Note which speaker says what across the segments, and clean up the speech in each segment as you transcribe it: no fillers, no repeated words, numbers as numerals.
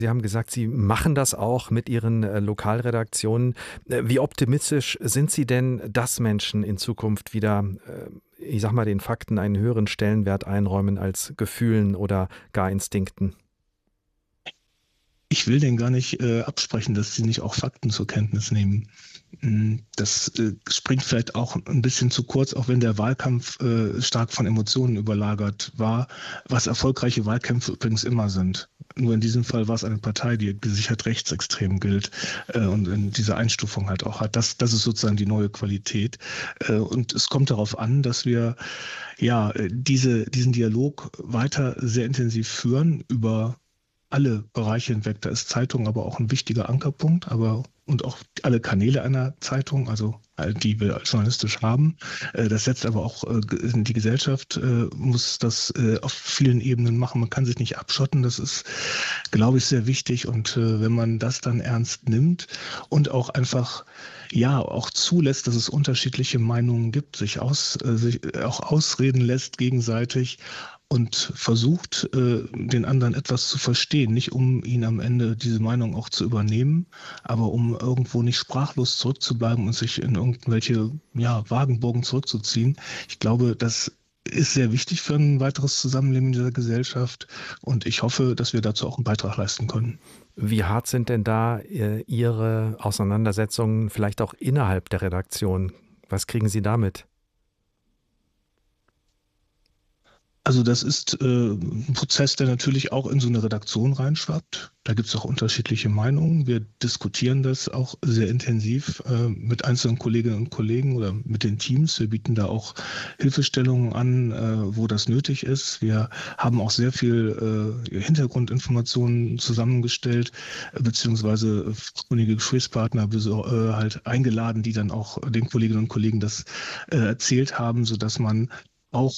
Speaker 1: Sie haben gesagt, Sie machen das auch mit Ihren Lokalredaktionen. Wie optimistisch sind Sie denn, dass Menschen in Zukunft wieder, ich sag mal, den Fakten einen höheren Stellenwert einräumen als Gefühlen oder gar Instinkten?
Speaker 2: Ich will denen gar nicht absprechen, dass sie nicht auch Fakten zur Kenntnis nehmen. Das springt vielleicht auch ein bisschen zu kurz, auch wenn der Wahlkampf stark von Emotionen überlagert war, was erfolgreiche Wahlkämpfe übrigens immer sind. Nur in diesem Fall war es eine Partei, die gesichert rechtsextrem gilt und diese Einstufung halt auch hat. Das ist sozusagen die neue Qualität. Und es kommt darauf an, dass wir diesen Dialog weiter sehr intensiv führen über alle Bereiche hinweg. Da ist Zeitung aber auch ein wichtiger Ankerpunkt, und auch alle Kanäle einer Zeitung, also die wir journalistisch haben. Das setzt aber auch die Gesellschaft, muss das auf vielen Ebenen machen. Man kann sich nicht abschotten. Das ist, glaube ich, sehr wichtig. Und wenn man das dann ernst nimmt und auch einfach auch zulässt, dass es unterschiedliche Meinungen gibt, sich auch ausreden lässt gegenseitig und versucht, den anderen etwas zu verstehen, nicht um ihn am Ende diese Meinung auch zu übernehmen, aber um irgendwo nicht sprachlos zurückzubleiben und sich in irgendwelche Wagenburgen zurückzuziehen. Ich glaube, das ist sehr wichtig für ein weiteres Zusammenleben in dieser Gesellschaft und ich hoffe, dass wir dazu auch einen Beitrag leisten können.
Speaker 1: Wie hart sind denn da Ihre Auseinandersetzungen vielleicht auch innerhalb der Redaktion? Was kriegen Sie damit?
Speaker 2: Also das ist ein Prozess, der natürlich auch in so eine Redaktion reinschwappt. Da gibt es auch unterschiedliche Meinungen. Wir diskutieren das auch sehr intensiv mit einzelnen Kolleginnen und Kollegen oder mit den Teams. Wir bieten da auch Hilfestellungen an, wo das nötig ist. Wir haben auch sehr viel Hintergrundinformationen zusammengestellt, beziehungsweise fachkundige Gesprächspartner halt eingeladen, die dann auch den Kolleginnen und Kollegen das erzählt haben, sodass man auch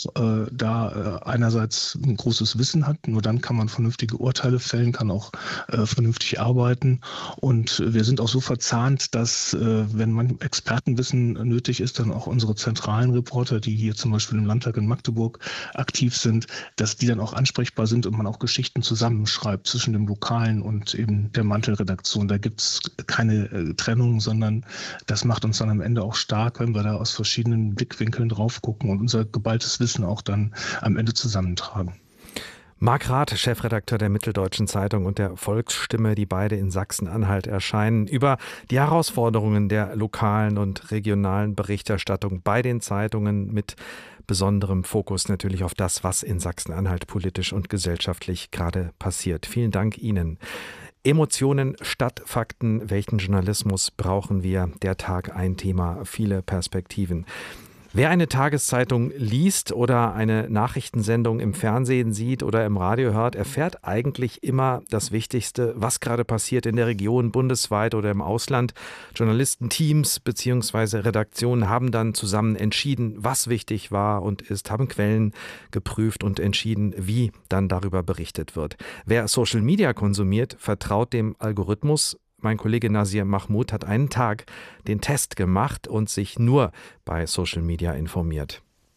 Speaker 2: da einerseits ein großes Wissen hat, nur dann kann man vernünftige Urteile fällen, kann auch vernünftig arbeiten und wir sind auch so verzahnt, dass wenn man Expertenwissen nötig ist, dann auch unsere zentralen Reporter, die hier zum Beispiel im Landtag in Magdeburg aktiv sind, dass die dann auch ansprechbar sind und man auch Geschichten zusammenschreibt zwischen dem Lokalen und eben der Mantelredaktion. Da gibt es keine Trennung, sondern das macht uns dann am Ende auch stark, wenn wir da aus verschiedenen Blickwinkeln drauf gucken und unser geballtes Wissen auch dann am Ende zusammentragen.
Speaker 1: Marc Rath, Chefredakteur der Mitteldeutschen Zeitung und der Volksstimme, die beide in Sachsen-Anhalt erscheinen, über die Herausforderungen der lokalen und regionalen Berichterstattung bei den Zeitungen mit besonderem Fokus natürlich auf das, was in Sachsen-Anhalt politisch und gesellschaftlich gerade passiert. Vielen Dank Ihnen. Emotionen statt Fakten. Welchen Journalismus brauchen wir? Der Tag ein Thema, viele Perspektiven. Wer eine Tageszeitung liest oder eine Nachrichtensendung im Fernsehen sieht oder im Radio hört, erfährt eigentlich immer das Wichtigste, was gerade passiert in der Region, bundesweit oder im Ausland. Journalistenteams bzw. Redaktionen haben dann zusammen entschieden, was wichtig war und ist, haben Quellen geprüft und entschieden, wie dann darüber berichtet wird. Wer Social Media konsumiert, vertraut dem Algorithmus. Mein Kollege Nasir Mahmoud hat einen Tag den Test gemacht und sich nur bei Social Media informiert.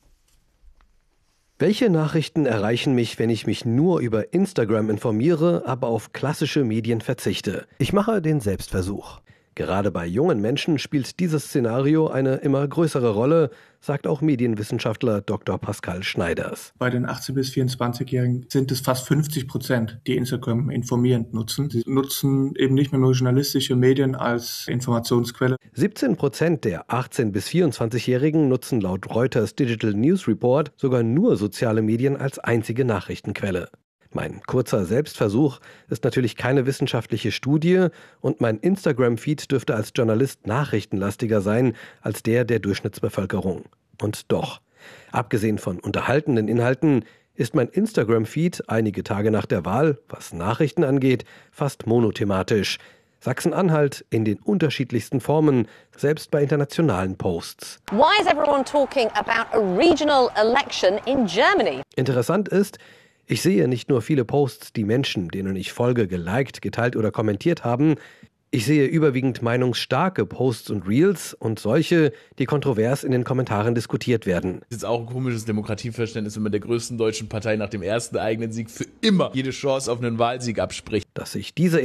Speaker 3: Welche Nachrichten erreichen mich, wenn ich mich nur über Instagram informiere, aber auf klassische Medien verzichte? Ich mache den Selbstversuch. Gerade bei jungen Menschen spielt dieses Szenario eine immer größere Rolle, sagt auch Medienwissenschaftler Dr. Pascal Schneiders.
Speaker 4: Bei den 18- bis 24-Jährigen sind es fast 50%, die Instagram informierend nutzen. Sie nutzen eben nicht mehr nur journalistische Medien als Informationsquelle.
Speaker 3: 17% der 18- bis 24-Jährigen nutzen laut Reuters Digital News Report sogar nur soziale Medien als einzige Nachrichtenquelle. Mein kurzer Selbstversuch ist natürlich keine wissenschaftliche Studie und mein Instagram-Feed dürfte als Journalist nachrichtenlastiger sein als der Durchschnittsbevölkerung. Und doch, abgesehen von unterhaltenden Inhalten, ist mein Instagram-Feed einige Tage nach der Wahl, was Nachrichten angeht, fast monothematisch. Sachsen-Anhalt in den unterschiedlichsten Formen, selbst bei internationalen Posts.
Speaker 5: Why is everyone talking about a regional election in Germany?
Speaker 3: Interessant ist, ich sehe nicht nur viele Posts, die Menschen, denen ich folge, geliked, geteilt oder kommentiert haben. Ich sehe überwiegend meinungsstarke Posts und Reels und solche, die kontrovers in den Kommentaren diskutiert werden.
Speaker 6: Das ist auch ein komisches Demokratieverständnis, wenn man der größten deutschen Partei nach dem ersten eigenen Sieg für immer jede Chance auf einen Wahlsieg abspricht.
Speaker 3: Dass sich diese